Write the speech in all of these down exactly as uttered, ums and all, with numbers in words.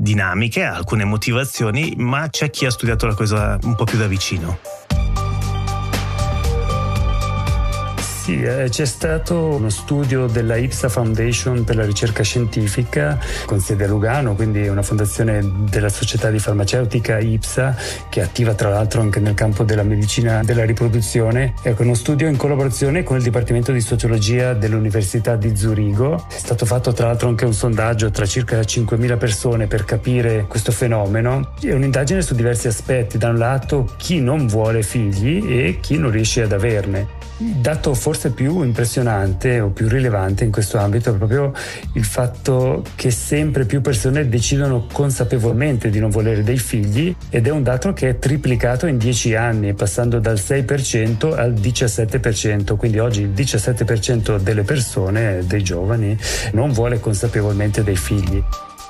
dinamiche, ha alcune motivazioni, ma c'è chi ha studiato la cosa un po' più da vicino. Sì, c'è stato uno studio della IPSA Foundation per la ricerca scientifica con sede a Lugano, quindi una fondazione della società di farmaceutica IPSA che è attiva tra l'altro anche nel campo della medicina della riproduzione. Ecco, uno studio in collaborazione con il Dipartimento di Sociologia dell'Università di Zurigo. È stato fatto tra l'altro anche un sondaggio tra circa cinquemila persone per capire questo fenomeno. È un'indagine su diversi aspetti: da un lato chi non vuole figli e chi non riesce ad averne. Il dato forse più impressionante o più rilevante in questo ambito è proprio il fatto che sempre più persone decidono consapevolmente di non volere dei figli, ed è un dato che è triplicato in dieci anni, passando dal sei per cento al diciassette per cento. Quindi oggi il diciassette per cento delle persone, dei giovani, non vuole consapevolmente dei figli.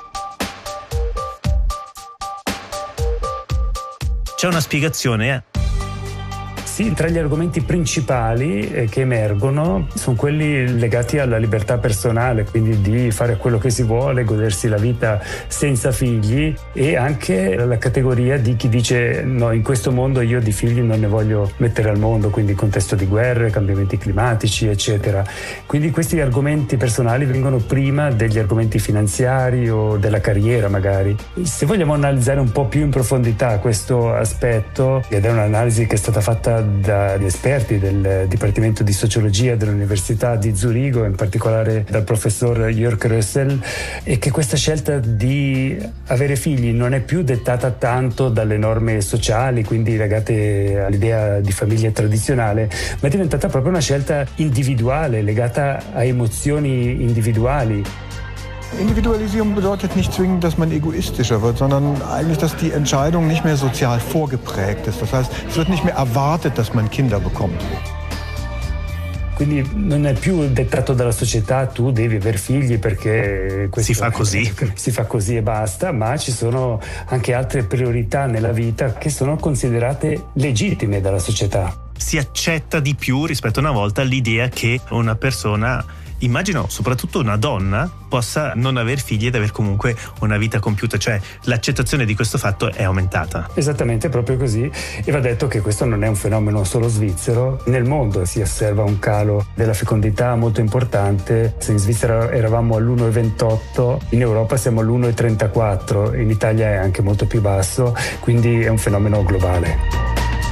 C'è una spiegazione, eh? Sì, tra gli argomenti principali eh, che emergono sono quelli legati alla libertà personale, quindi di fare quello che si vuole, godersi la vita senza figli, e anche la categoria di chi dice no, in questo mondo io di figli non ne voglio mettere al mondo, quindi contesto di guerre, cambiamenti climatici, eccetera. Quindi questi argomenti personali vengono prima degli argomenti finanziari o della carriera magari. Se vogliamo analizzare un po' più in profondità questo aspetto, ed è un'analisi che è stata fatta dagli esperti del Dipartimento di Sociologia dell'Università di Zurigo, in particolare dal professor Jörg Rössel, è che questa scelta di avere figli non è più dettata tanto dalle norme sociali, quindi legate all'idea di famiglia tradizionale, ma è diventata proprio una scelta individuale, legata a emozioni individuali. Individualisierung bedeutet nicht zwingend, dass man egoistischer wird, sondern eigentlich, dass die Entscheidung nicht mehr sozial vorgeprägt ist. Das heißt, es wird nicht mehr erwartet, dass man Kinder bekommt. Quindi non è più dettato dalla società, tu devi aver figli perché questo si fa così. Si fa così e basta, ma ci sono anche altre priorità nella vita che sono considerate legittime dalla società. Si accetta di più rispetto a una volta l'idea che una persona, immagino soprattutto una donna, possa non aver figli ed aver comunque una vita compiuta, cioè l'accettazione di questo fatto è aumentata. Esattamente, proprio così, e va detto che questo non è un fenomeno solo svizzero. Nel mondo si osserva un calo della fecondità molto importante. Se in Svizzera eravamo all'uno virgola ventotto, in Europa siamo all'uno virgola trentaquattro, in Italia è anche molto più basso, quindi è un fenomeno globale.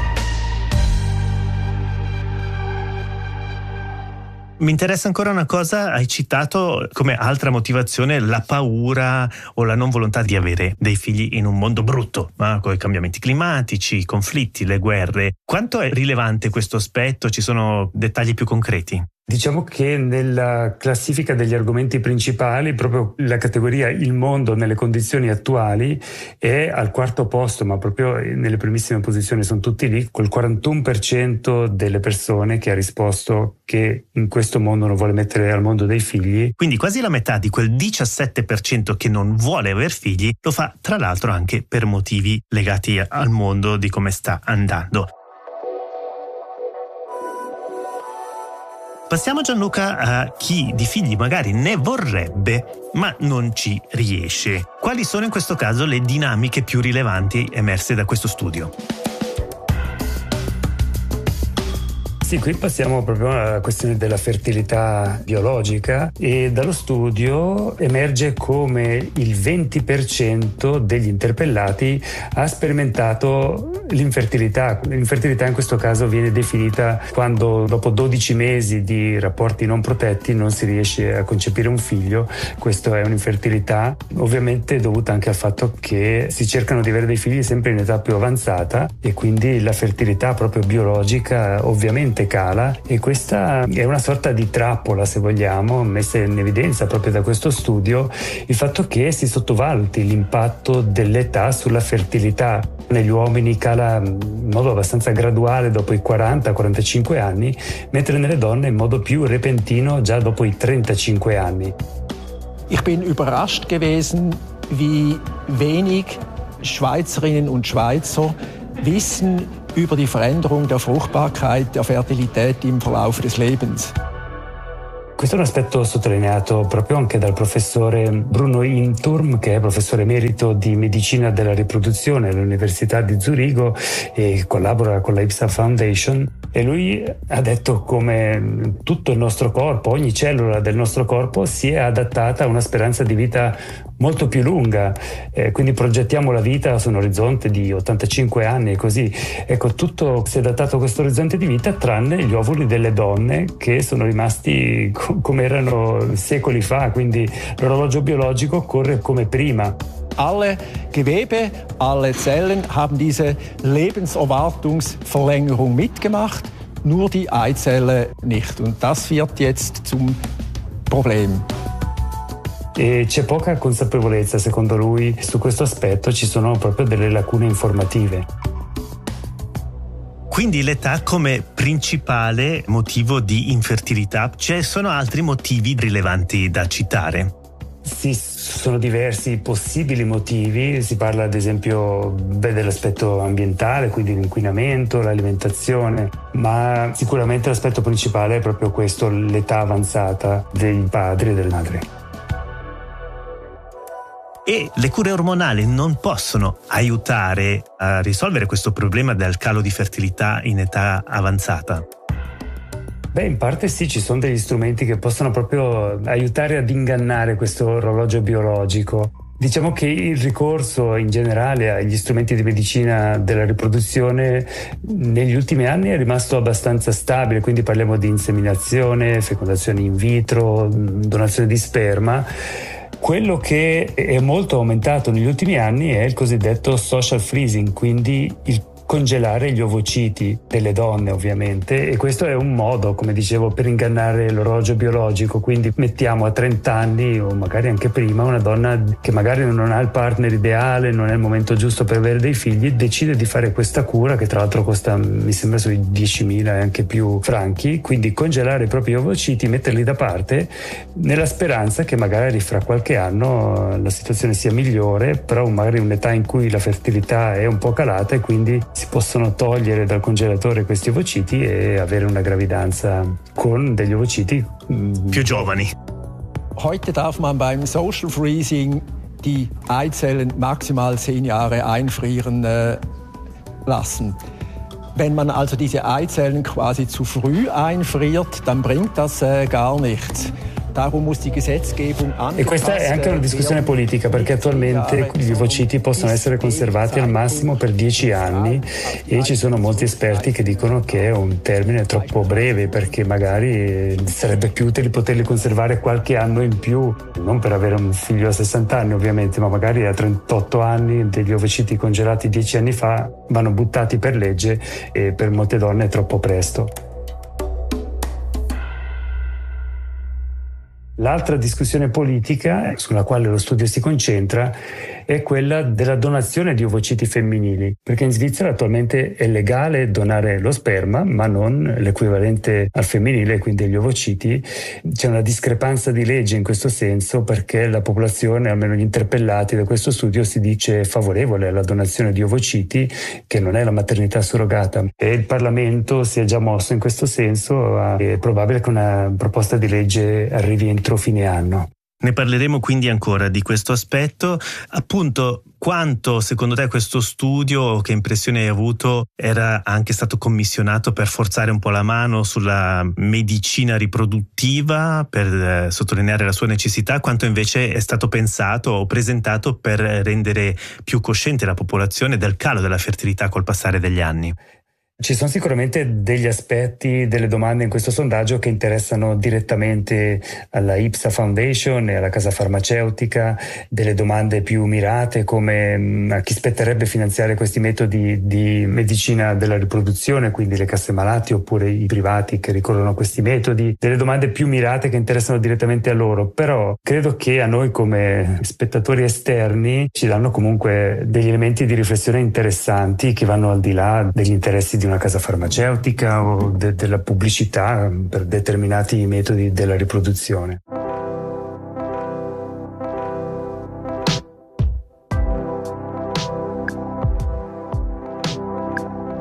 Mi interessa ancora una cosa: hai citato come altra motivazione la paura o la non volontà di avere dei figli in un mondo brutto, ma con i cambiamenti climatici, i conflitti, le guerre. Quanto è rilevante questo aspetto? Ci sono dettagli più concreti? Diciamo che nella classifica degli argomenti principali proprio la categoria il mondo nelle condizioni attuali è al quarto posto, ma proprio nelle primissime posizioni sono tutti lì, col quarantuno per cento delle persone che ha risposto che in questo mondo non vuole mettere al mondo dei figli. Quindi quasi la metà di quel diciassette per cento che non vuole aver figli lo fa tra l'altro anche per motivi legati al mondo, di come sta andando. Passiamo, Gianluca, a chi di figli magari ne vorrebbe ma non ci riesce. Quali sono in questo caso le dinamiche più rilevanti emerse da questo studio? Sì, qui passiamo proprio alla questione della fertilità biologica, e dallo studio emerge come il venti per cento degli interpellati ha sperimentato l'infertilità. L'infertilità in questo caso viene definita quando dopo dodici mesi di rapporti non protetti non si riesce a concepire un figlio. Questa è un'infertilità ovviamente dovuta anche al fatto che si cercano di avere dei figli sempre in età più avanzata, e quindi la fertilità proprio biologica ovviamente cala, e questa è una sorta di trappola, se vogliamo, messa in evidenza proprio da questo studio, il fatto che si sottovaluti l'impatto dell'età sulla fertilità. Negli uomini cala in modo abbastanza graduale dopo i quaranta quarantacinque anni, mentre nelle donne in modo più repentino già dopo i trentacinque anni. Ich bin überrascht gewesen, wie wenig Schweizerinnen und Schweizer wissen über die Veränderung der Fruchtbarkeit, der Fertilität im Verlauf des Lebens. Questo è un aspetto sottolineato proprio anche dal professore Bruno Inturm, che è professore emerito di medicina della riproduzione all'Università di Zurigo e collabora con la IPSA Foundation. E lui ha detto come tutto il nostro corpo, ogni cellula del nostro corpo si è adattata a una speranza di vita molto più lunga, eh, quindi progettiamo la vita su un orizzonte di ottantacinque anni e così. Ecco, tutto si è adattato a questo orizzonte di vita tranne gli ovuli delle donne, che sono rimasti co- come erano secoli fa, quindi l'orologio biologico corre come prima. Alle Gewebe, alle Zellen haben diese Lebenserwartungsverlängerung mitgemacht, nur die Eizelle nicht. Und das wird jetzt zum Problem. E c'è poca consapevolezza, secondo lui, su questo aspetto. Ci sono proprio delle lacune informative. Quindi l'età come principale motivo di infertilità. Ci sono altri motivi rilevanti da citare? Sì, sono diversi possibili motivi. Si parla ad esempio beh, dell'aspetto ambientale, quindi l'inquinamento, l'alimentazione, ma sicuramente l'aspetto principale è proprio questo, l'età avanzata dei padri e delle madri. E le cure ormonali non possono aiutare a risolvere questo problema del calo di fertilità in età avanzata? Beh, in parte sì, ci sono degli strumenti che possono proprio aiutare ad ingannare questo orologio biologico. Diciamo che il ricorso in generale agli strumenti di medicina della riproduzione negli ultimi anni è rimasto abbastanza stabile, quindi parliamo di inseminazione, fecondazione in vitro, donazione di sperma. Quello che è molto aumentato negli ultimi anni è il cosiddetto social freezing, quindi il congelare gli ovociti delle donne, ovviamente, e questo è un modo, come dicevo, per ingannare l'orologio biologico. Quindi mettiamo a trenta anni o magari anche prima una donna che magari non ha il partner ideale, non è il momento giusto per avere dei figli, decide di fare questa cura che tra l'altro costa, mi sembra, sui diecimila e anche più franchi, quindi congelare i propri ovociti, metterli da parte nella speranza che magari fra qualche anno la situazione sia migliore, però magari un'età in cui la fertilità è un po' calata e quindi si possono togliere dal congelatore questi ovociti e avere una gravidanza con degli ovociti più giovani. Heute darf man beim Social Freezing die Eizellen maximal zehn Jahre einfrieren äh, lassen. Wenn man also diese Eizellen quasi zu früh einfriert, dann bringt das äh, gar nichts. E questa è anche una discussione politica, perché attualmente gli ovociti possono essere conservati al massimo per dieci anni e ci sono molti esperti che dicono che è un termine troppo breve, perché magari sarebbe più utile poterli conservare qualche anno in più, non per avere un figlio a sessanta anni ovviamente, ma magari a trentotto anni degli ovociti congelati dieci anni fa vanno buttati per legge e per molte donne è troppo presto. L'altra discussione politica sulla quale lo studio si concentra è quella della donazione di ovociti femminili, perché in Svizzera attualmente è legale donare lo sperma, ma non l'equivalente al femminile, quindi agli ovociti. C'è una discrepanza di legge in questo senso, perché la popolazione, almeno gli interpellati da questo studio, si dice favorevole alla donazione di ovociti, che non è la maternità surrogata. E il Parlamento si è già mosso in questo senso, è probabile che una proposta di legge arrivi entro fine anno. Ne parleremo quindi ancora di questo aspetto. Appunto, quanto secondo te questo studio, che impressione hai avuto, era anche stato commissionato per forzare un po' la mano sulla medicina riproduttiva, per eh, sottolineare la sua necessità, quanto invece è stato pensato o presentato per rendere più cosciente la popolazione del calo della fertilità col passare degli anni? Ci sono sicuramente degli aspetti, delle domande in questo sondaggio che interessano direttamente alla IPSA Foundation e alla casa farmaceutica, delle domande più mirate come a chi spetterebbe finanziare questi metodi di medicina della riproduzione, quindi le casse malati oppure i privati che ricorrono a questi metodi, delle domande più mirate che interessano direttamente a loro, però credo che a noi come spettatori esterni ci danno comunque degli elementi di riflessione interessanti che vanno al di là degli interessi di una casa farmaceutica o de- della pubblicità per determinati metodi della riproduzione.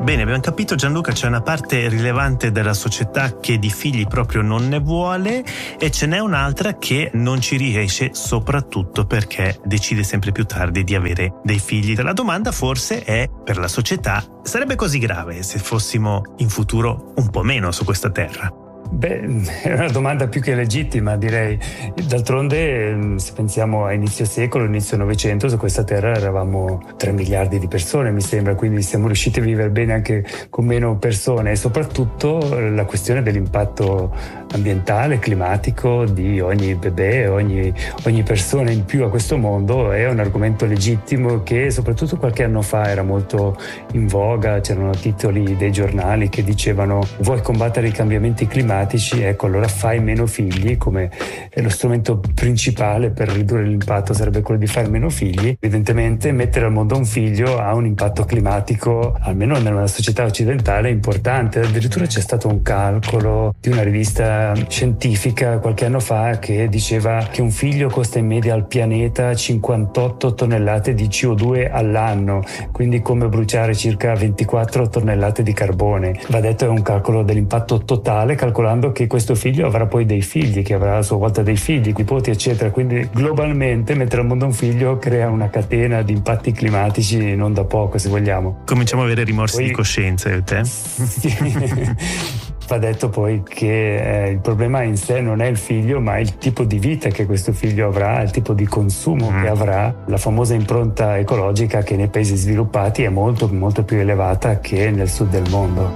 Bene, abbiamo capito, Gianluca, c'è una parte rilevante della società che di figli proprio non ne vuole e ce n'è un'altra che non ci riesce, soprattutto perché decide sempre più tardi di avere dei figli. La domanda forse è, per la società, sarebbe così grave se fossimo in futuro un po' meno su questa terra? Beh, è una domanda più che legittima, direi. D'altronde, se pensiamo a inizio secolo, inizio Novecento, su questa terra eravamo tre miliardi di persone, mi sembra, quindi siamo riusciti a vivere bene anche con meno persone, e soprattutto la questione dell'impatto ambientale, climatico di ogni bebè, ogni, ogni persona in più a questo mondo è un argomento legittimo che soprattutto qualche anno fa era molto in voga. C'erano titoli dei giornali che dicevano: vuoi combattere i cambiamenti climatici? Ecco, allora fai meno figli, come lo strumento principale per ridurre l'impatto sarebbe quello di fare meno figli. Evidentemente mettere al mondo un figlio ha un impatto climatico, almeno nella società occidentale, importante. Addirittura c'è stato un calcolo di una rivista scientifica qualche anno fa che diceva che un figlio costa in media al pianeta cinquantotto tonnellate di C O due all'anno, quindi come bruciare circa ventiquattro tonnellate di carbone. Va detto, è un calcolo dell'impatto totale, calcolando che questo figlio avrà poi dei figli, che avrà a sua volta dei figli, nipoti, eccetera. Quindi globalmente mettere al mondo un figlio crea una catena di impatti climatici non da poco, se vogliamo. Cominciamo a avere rimorsi poi... di coscienza, io te? Sì. Va detto poi che eh, il problema in sé non è il figlio, ma il tipo di vita che questo figlio avrà, il tipo di consumo mm. che avrà. La famosa impronta ecologica, che nei paesi sviluppati è molto molto più elevata che nel sud del mondo.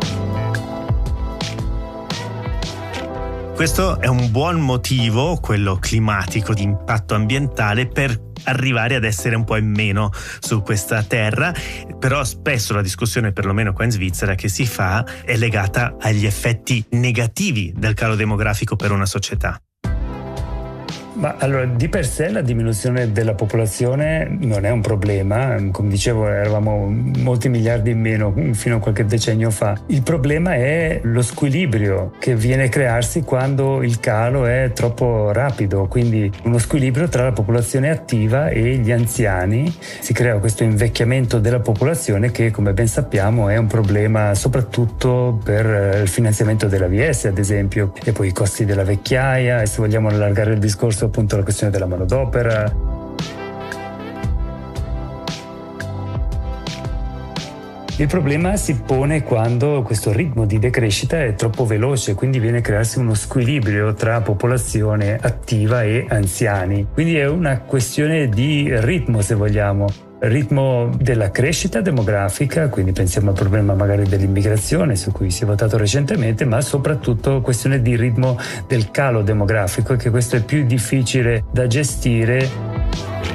Questo è un buon motivo, quello climatico, di impatto ambientale, per arrivare ad essere un po' in meno su questa terra. Però spesso la discussione, perlomeno qua in Svizzera, che si fa è legata agli effetti negativi del calo demografico per una società. Ma allora, di per sé la diminuzione della popolazione non è un problema. Come dicevo, eravamo molti miliardi in meno fino a qualche decennio fa. Il problema è lo squilibrio che viene a crearsi quando il calo è troppo rapido, quindi uno squilibrio tra la popolazione attiva e gli anziani. Si crea questo invecchiamento della popolazione che, come ben sappiamo, è un problema soprattutto per il finanziamento della V S, ad esempio, e poi i costi della vecchiaia, e se vogliamo allargare il discorso appunto la questione della manodopera. Il problema si pone quando questo ritmo di decrescita è troppo veloce, quindi viene a crearsi uno squilibrio tra popolazione attiva e anziani. Quindi è una questione di ritmo, se vogliamo. Ritmo della crescita demografica, quindi pensiamo al problema magari dell'immigrazione su cui si è votato recentemente, ma soprattutto questione di ritmo del calo demografico, e che questo è più difficile da gestire